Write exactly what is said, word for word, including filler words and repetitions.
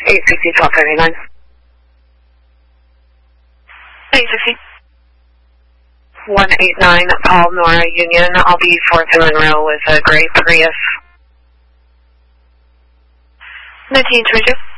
eight sixty, twelve thirty-nine. eight sixty. one eight nine, Paul Nora Union. I'll be fourth in Monroe with a gray Prius. nineteen twenty-two.